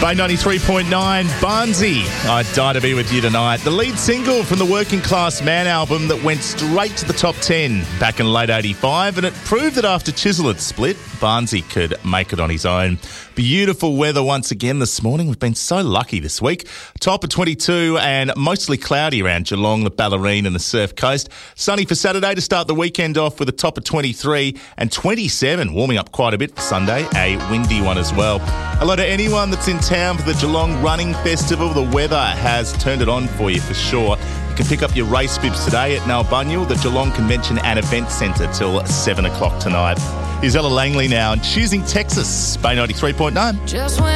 Bay 93.9, Barnsey, I Die to Be With You Tonight. The lead single from the Working Class Man album that went straight to the top 10 back in late 85, and it proved that after Chisel had split, Barnsey could make it on his own. Beautiful weather once again this morning. We've been so lucky this week. Top of 22 and mostly cloudy around Geelong, the Ballerine and the Surf Coast. Sunny for Saturday to start the weekend off with a top of 23 and 27, warming up quite a bit for Sunday. A windy one as well. Hello to anyone that's in town for the Geelong Running Festival. The weather has turned it on for you for sure. You can pick up your race bibs today at Noel Bunyal, the Geelong Convention and Events Centre till 7 o'clock tonight. Here's Ella Langley now and Choosing Texas, Bay 93.9.